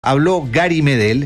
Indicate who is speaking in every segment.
Speaker 1: Habló Gary Medel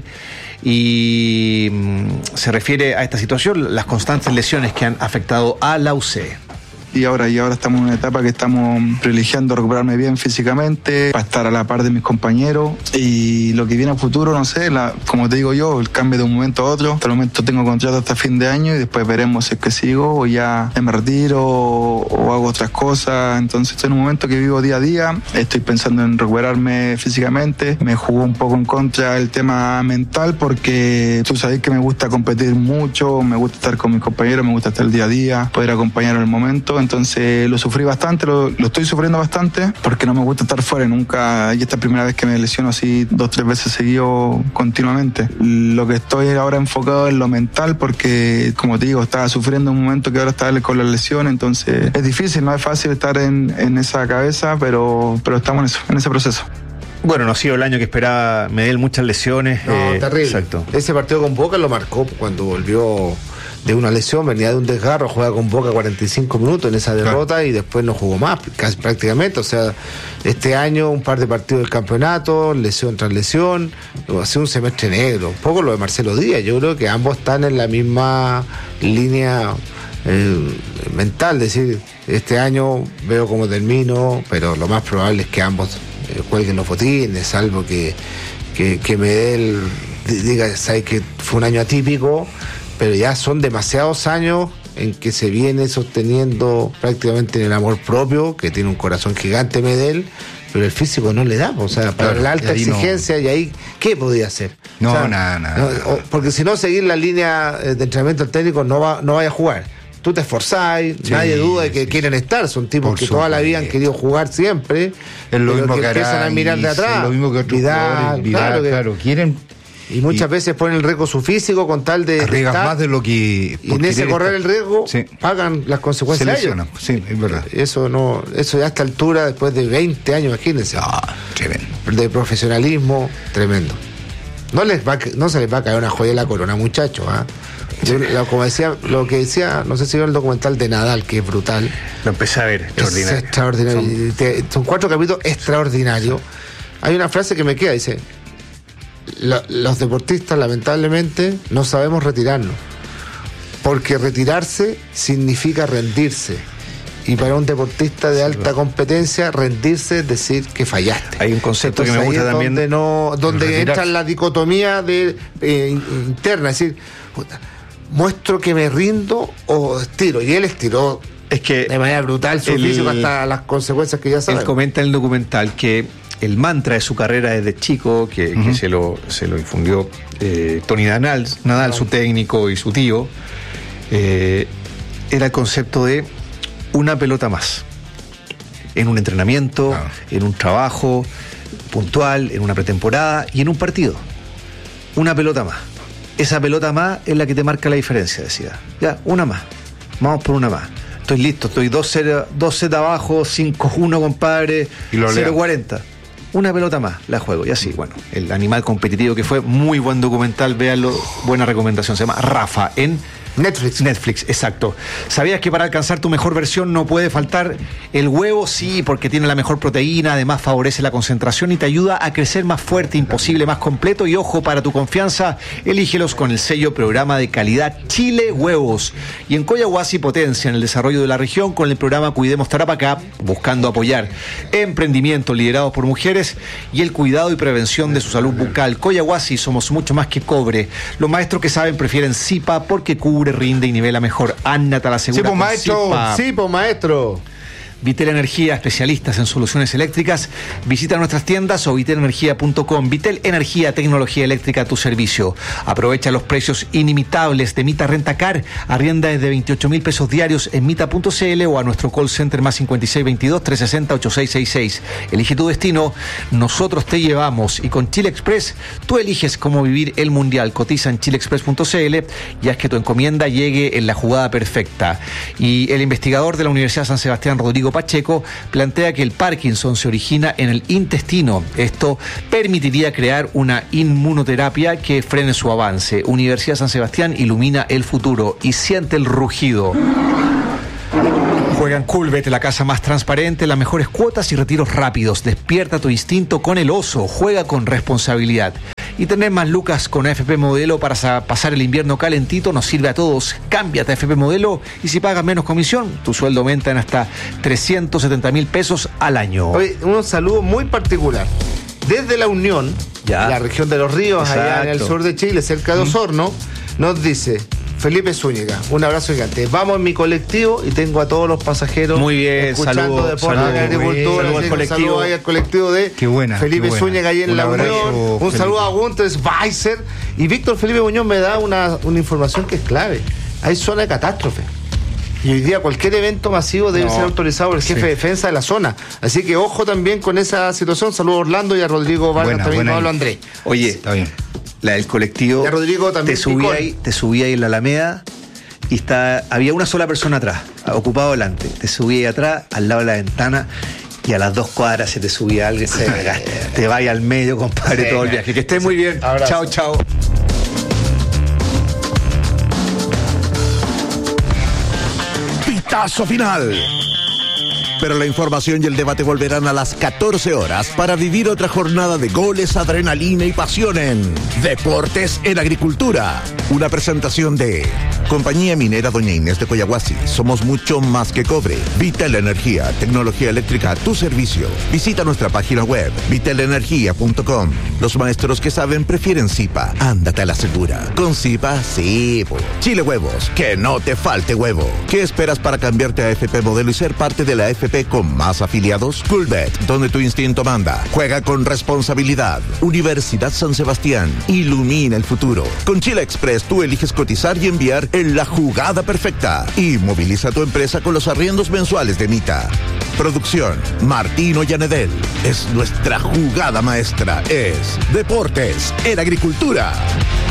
Speaker 1: y se refiere a esta situación, las constantes lesiones que han afectado a la UC.
Speaker 2: Y ahora estamos en una etapa que estamos privilegiando recuperarme bien físicamente para estar a la par de mis compañeros, y lo que viene a futuro, no sé, como te digo yo, el cambio de un momento a otro. Hasta el momento tengo contrato hasta fin de año y después veremos si es que sigo o ya me retiro o hago otras cosas. Entonces estoy en un momento que vivo día a día, estoy pensando en recuperarme físicamente. Me jugó un poco en contra el tema mental porque tú sabes que me gusta competir mucho, me gusta estar con mis compañeros, me gusta estar el día a día, poder acompañar en el momento. Entonces lo sufrí bastante, lo estoy sufriendo bastante porque no me gusta estar fuera nunca, y esta es la primera vez que me lesiono así 2-3 veces seguido continuamente. Lo que estoy ahora enfocado en lo mental porque, como te digo, estaba sufriendo un momento que ahora estaba con la lesión, entonces es difícil, no es fácil estar en esa cabeza, pero estamos en ese proceso.
Speaker 1: Bueno, no ha sido el año que esperaba Medel, muchas lesiones.
Speaker 3: No, terrible.
Speaker 1: Exacto.
Speaker 3: Ese partido con Boca lo marcó cuando volvió de una lesión, venía de un desgarro, juega con Boca 45 minutos en esa derrota, claro, y después no jugó más, casi prácticamente. O sea, este año un par de partidos del campeonato, lesión tras lesión, ha sido un semestre negro. Un poco lo de Marcelo Díaz, yo creo que ambos están en la misma línea mental, es decir, este año veo cómo termino, pero lo más probable es que ambos cuelguen los botines, salvo que Medel diga, sabes que fue un año atípico, pero ya son demasiados años en que se viene sosteniendo prácticamente en el amor propio, que tiene un corazón gigante Medel, pero el físico no le da, o sea, para claro, la alta exigencia, no. Y ahí, ¿qué podía hacer?
Speaker 4: No,
Speaker 3: o sea,
Speaker 4: nada.
Speaker 3: No, porque si no, seguir la línea de entrenamiento técnico no vaya a jugar. Tú te esforzáis, sí, nadie duda de que quieren estar, son tipos que toda la vida han querido jugar siempre,
Speaker 4: es lo mismo que
Speaker 3: empiezan a mirar de atrás,
Speaker 4: es lo mismo que otros
Speaker 3: Vidal,
Speaker 4: claro, quieren.
Speaker 3: Y muchas veces ponen en riesgo su físico con tal de
Speaker 4: arriesgas más de lo que...
Speaker 3: Y en ese correr el riesgo, sí, pagan las consecuencias de ellos.
Speaker 4: Sí, es verdad.
Speaker 3: Eso ya a esta altura, después de 20 años, imagínense.
Speaker 4: Tremendo.
Speaker 3: De profesionalismo, tremendo. No se les va a caer una joya de la corona, muchachos, ¿ah? Como decía, lo que decía, no sé si vio el documental de Nadal, que es brutal.
Speaker 1: Lo empecé a ver, extraordinario.
Speaker 3: Es extraordinario. Son 4 capítulos extraordinarios. Hay una frase que me queda, dice: los deportistas lamentablemente no sabemos retirarnos, porque retirarse significa rendirse, y para un deportista de alta competencia rendirse es decir que fallaste.
Speaker 1: Hay un concepto que me gusta también
Speaker 3: donde entra la dicotomía interna, es decir, muestro que me rindo o estiro, y él estiró de manera brutal su físico hasta las consecuencias que ya sabemos.
Speaker 1: Él comenta en el documental que el mantra de su carrera desde chico, que se lo infundió Tony Nadal, su técnico y su tío, era el concepto de una pelota más. En un entrenamiento, en un trabajo puntual, en una pretemporada y en un partido. Una pelota más. Esa pelota más es la que te marca la diferencia, decía. Ya, una más. Vamos por una más. Estoy listo, estoy 2-0 abajo, 5-1, compadre, 0-40. Una pelota más, la juego. Y así, bueno, el animal competitivo que fue, muy buen documental, véanlo, buena recomendación. Se llama Rafa en Netflix, exacto. ¿Sabías que para alcanzar tu mejor versión no puede faltar el huevo? Sí, porque tiene la mejor proteína, además favorece la concentración y te ayuda a crecer más fuerte, imposible, más completo. Y ojo, para tu confianza, elígelos con el sello Programa de Calidad Chile Huevos. Y en Coyahuasi potencian el desarrollo de la región con el programa Cuidemos Tarapacá, buscando apoyar emprendimientos liderados por mujeres y el cuidado y prevención de su salud bucal. Coyahuasi, somos mucho más que cobre. Los maestros que saben prefieren Zipa porque cubre, rinde y nivela mejor. Anna te la asegura.
Speaker 3: Sí, pues maestro.
Speaker 1: Vitel Energía, especialistas en soluciones eléctricas. Visita nuestras tiendas o vitelenergia.com. Vitel Energía, tecnología eléctrica a tu servicio. Aprovecha los precios inimitables de Mita Rentacar. Arrienda desde 28,000 pesos diarios en mita.cl o a nuestro call center más 5622-360-8666. Elige tu destino, nosotros te llevamos. Y con Chile Express, tú eliges cómo vivir el mundial. Cotiza en chileexpress.cl y haz que tu encomienda llegue en la jugada perfecta. Y el investigador de la Universidad de San Sebastián, Rodrigo Pacheco, plantea que el Parkinson se origina en el intestino. Esto permitiría crear una inmunoterapia que frene su avance. Universidad de San Sebastián ilumina el futuro y siente el rugido.
Speaker 4: Juega
Speaker 1: Paga en Coolbet, la casa más transparente, las mejores cuotas y retiros rápidos. Despierta tu instinto con el oso. Juega con responsabilidad. Y tener más lucas con AFP Modelo para pasar el invierno calentito nos sirve a todos. Cámbiate a AFP Modelo y si pagas menos comisión, tu sueldo aumenta en hasta 370,000 pesos al año.
Speaker 3: Oye, un saludo muy particular. Desde La Unión, la región de Los Ríos, allá en el sur de Chile, cerca de Osorno, nos dice Felipe Zúñiga, un abrazo gigante. Vamos en mi colectivo y tengo a todos los pasajeros
Speaker 1: muy bien,
Speaker 3: escuchando deporte y agricultura. Un saludo ahí al colectivo de Felipe Zúñiga ahí en La Unión. Un saludo a Gunter Weiser. Y Víctor Felipe Muñoz me da una información que es clave. Hay zona de catástrofe. Y hoy día cualquier evento masivo debe ser autorizado por el jefe de defensa de la zona. Así que ojo también con esa situación. Saludos a Orlando y a Rodrigo Vargas, también Pablo Andrés.
Speaker 1: Oye, está bien. La del colectivo.
Speaker 3: Y a Rodrigo también.
Speaker 1: Te subí ahí en la Alameda y había una sola persona atrás, ocupado delante. Te subí ahí atrás, al lado de la ventana. Y a las 2 cuadras se te subía alguien, te vaya al medio, compadre, todo el viaje. Que estés muy bien. Abrazo. Chao, chao.
Speaker 5: Pitazo final. Pero la información y el debate volverán a las 14 horas para vivir otra jornada de goles, adrenalina y pasión en Deportes en Agricultura. Una presentación de Compañía Minera Doña Inés de Coyahuasi. Somos mucho más que cobre. Vital Energía, tecnología eléctrica a tu servicio. Visita nuestra página web, vitalenergia.com. Los maestros que saben prefieren Zipa. Ándate a la segura. Con Zipa, sí. Chile Huevos, que no te falte huevo. ¿Qué esperas para cambiarte a AFP Modelo y ser parte de la AFP con más afiliados? Coolbet, donde tu instinto manda. Juega con responsabilidad. Universidad San Sebastián, ilumina el futuro. Con Chile Express tú eliges cotizar y enviar en la jugada perfecta. Y moviliza tu empresa con los arriendos mensuales de Mita. Producción, Martino Llanedel. Es nuestra jugada maestra. Es Deportes en Agricultura.